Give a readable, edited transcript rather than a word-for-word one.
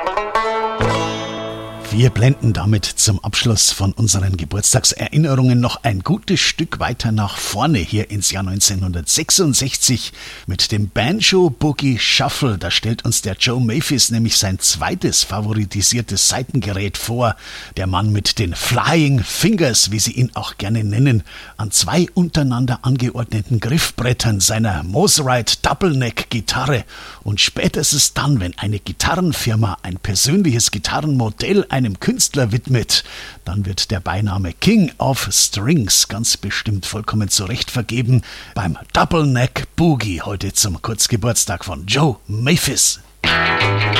Wir blenden damit zum Abschluss von unseren Geburtstagserinnerungen noch ein gutes Stück weiter nach vorne hier ins Jahr 1966 mit dem Banjo Boogie Shuffle. Da stellt uns der Joe Maphis nämlich sein zweites favoritisiertes Saitengerät vor. Der Mann mit den Flying Fingers, wie sie ihn auch gerne nennen, an zwei untereinander angeordneten Griffbrettern seiner Mosrite Double Neck Gitarre. Und spätestens dann, wenn eine Gitarrenfirma ein persönliches Gitarrenmodell einem Künstler widmet, dann wird der Beiname King of Strings ganz bestimmt vollkommen zurecht vergeben beim Double Neck Boogie heute zum Kurzgeburtstag von Joe Maphis.